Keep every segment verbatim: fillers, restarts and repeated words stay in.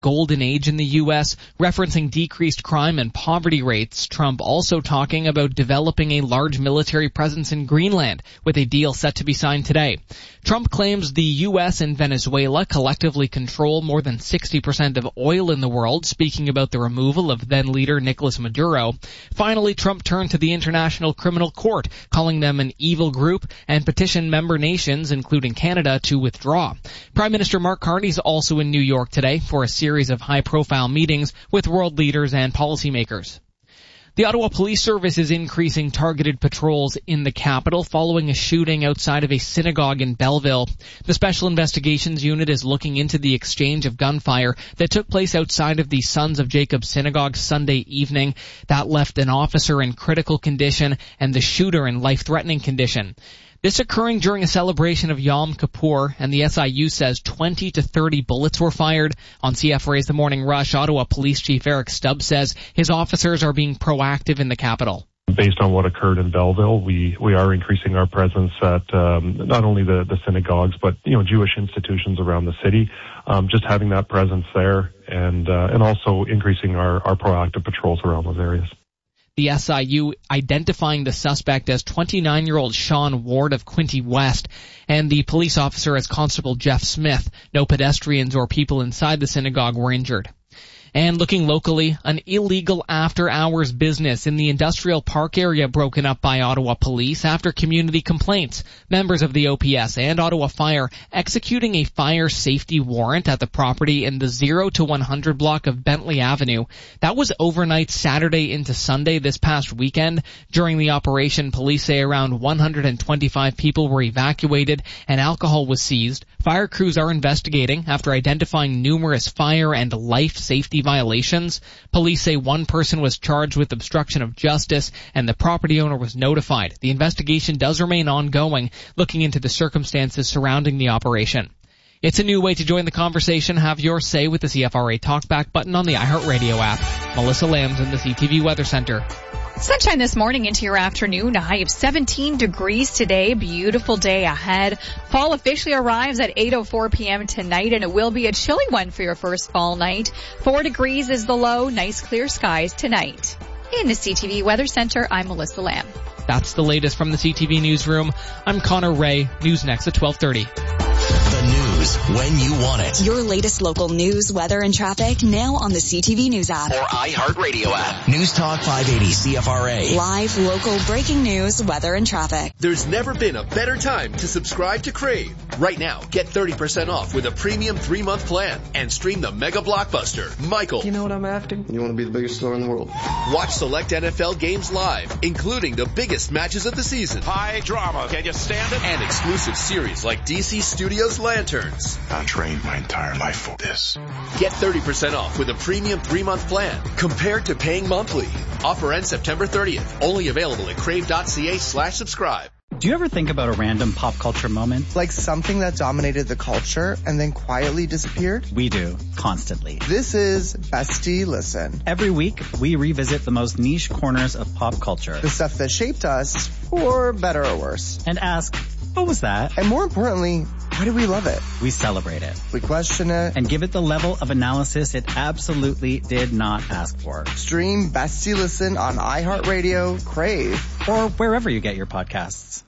golden age in the U S, referencing decreased crime and poverty rates. Trump also talking about developing a large military presence in Greenland, with a deal set to be signed today. Trump claims the U S and Venezuela collectively control more than sixty percent of oil in the world, speaking about the removal of then-leader Nicolas Maduro. Finally, Trump turned to the International Criminal Court, calling them an evil group, and petitioned member nations, including Canada, to withdraw. Prime Minister Mark Carney is also in New York today for a series of high-profile meetings with world leaders and policymakers. The Ottawa Police Service is increasing targeted patrols in the capital following a shooting outside of a synagogue in Belleville. The Special Investigations Unit is looking into the exchange of gunfire that took place outside of the Sons of Jacob Synagogue Sunday evening. That left an officer in critical condition and the shooter in life-threatening condition. This occurring during a celebration of Yom Kippur, and the S I U says twenty to thirty bullets were fired. On C F R A's The Morning Rush, Ottawa Police Chief Eric Stubbs says his officers are being proactive in the capital. Based on what occurred in Belleville, we, we are increasing our presence at um, not only the, the synagogues, but you know Jewish institutions around the city. Um, just having that presence there, and uh, and also increasing our, our proactive patrols around those areas. The S I U identifying the suspect as twenty-nine-year-old Sean Ward of Quinte West, and the police officer as Constable Jeff Smith. No pedestrians or people inside the synagogue were injured. And looking locally, an illegal after-hours business in the industrial park area broken up by Ottawa police after community complaints. Members of the O P S and Ottawa Fire executing a fire safety warrant at the property in the zero to one hundred block of Bentley Avenue. That was overnight Saturday into Sunday this past weekend. During the operation, police say around one hundred twenty-five people were evacuated and alcohol was seized. Fire crews are investigating after identifying numerous fire and life safety violations. Police say one person was charged with obstruction of justice and the property owner was notified. The investigation does remain ongoing, looking into the circumstances surrounding the operation. It's a new way to join the conversation. Have your say with the C F R A Talkback button on the iHeartRadio app. Melissa Lambs in the C T V Weather Center. Sunshine this morning into your afternoon, a high of seventeen degrees today. Beautiful day ahead. Fall officially arrives at eight oh four p.m. tonight, and it will be a chilly one for your first fall night. Four degrees is the low. Nice clear skies tonight. In the C T V Weather Center, I'm Melissa Lamb. That's the latest from the C T V Newsroom. I'm Connor Ray. News next at twelve thirty. The news when you want it. Your latest local news, weather, and traffic now on the C T V News app. Or iHeartRadio app. News Talk five eighty C F R A. Live, local, breaking news, weather, and traffic. There's never been a better time to subscribe to Crave. Right now, get thirty percent off with a premium three-month plan and stream the mega blockbuster, Michael. You know what I'm after? You want to be the biggest star in the world. Watch select N F L games live, including the biggest matches of the season. High drama. Can you stand it? And exclusive series like D C Studios Lanterns. I trained my entire life for this. Get thirty percent off with a premium three-month plan compared to paying monthly. Offer ends September thirtieth. Only available at crave.ca slash subscribe. Do you ever think about a random pop culture moment? Like something that dominated the culture and then quietly disappeared? We do, constantly. This is Bestie Listen. Every week, we revisit the most niche corners of pop culture. The stuff that shaped us, for better or worse. And ask, what was that? And more importantly, why do we love it? We celebrate it. We question it. And give it the level of analysis it absolutely did not ask for. Stream Bestie Listen on iHeartRadio, Crave, or wherever you get your podcasts.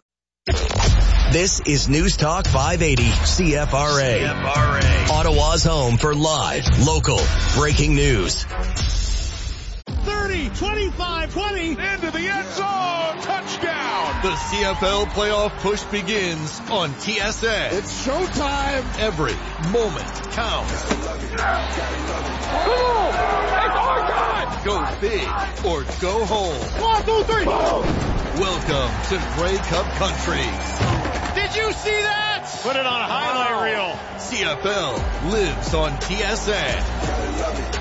This is News Talk five eighty C F R A. C F R A. Ottawa's home for live, local, breaking news. thirty, twenty-five, twenty, into the end zone, touchdown! The C F L playoff push begins on T S N. It's showtime! Every moment counts. Come on! It's our time! Go big or go home. One, two, three! Boom. Welcome to Grey Cup Country. Did you see that? Put it on a highlight reel. C F L lives on T S N.